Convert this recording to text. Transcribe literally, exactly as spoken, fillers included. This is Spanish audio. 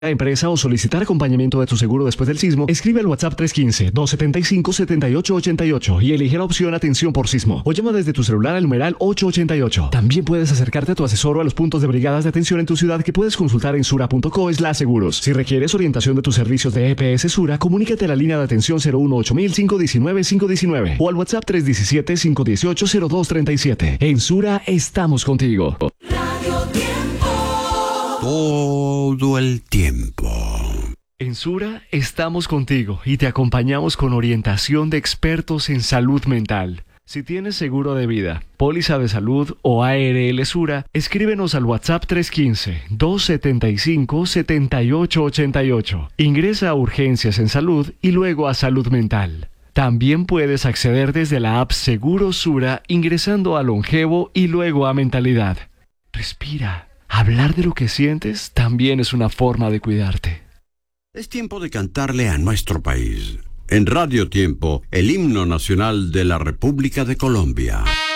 la empresa o solicitar acompañamiento de tu seguro después del sismo, escribe al WhatsApp tres uno cinco, dos siete cinco, siete ocho ocho ocho y elige la opción Atención por Sismo. O llama desde tu celular al numeral ocho ocho ocho. También puedes acercarte a tu asesor o a los puntos de brigadas de atención en tu ciudad que puedes consultar en sura punto co slash seguros. Si requieres orientación de tus servicios de E P S Sura, comunícate a la línea de atención cero uno ocho mil, cinco uno nueve, cinco uno nueve o al WhatsApp tres uno siete, cinco uno ocho, cero dos tres siete. En Sura estamos contigo. Todo el tiempo. En Sura estamos contigo y te acompañamos con orientación de expertos en salud mental. Si tienes seguro de vida, póliza de salud o A R L Sura, escríbenos al WhatsApp tres uno cinco, dos siete cinco, siete ocho ocho ocho. Ingresa a Urgencias en Salud y luego a Salud Mental. También puedes acceder desde la app Seguro Sura ingresando a Longevo y luego a Mentalidad. Respira. Hablar de lo que sientes también es una forma de cuidarte. Es tiempo de cantarle a nuestro país. En Radio Tiempo, el himno nacional de la República de Colombia.